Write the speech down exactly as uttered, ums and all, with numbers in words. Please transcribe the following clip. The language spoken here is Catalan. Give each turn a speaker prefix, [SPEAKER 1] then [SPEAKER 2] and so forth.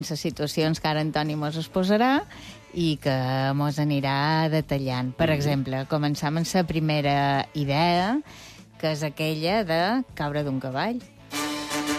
[SPEAKER 1] les situacions que ara Antoni mos exposarà i que mos anirà detallant. Per exemple, començam amb la primera idea, que és aquella de caure d'un cavall.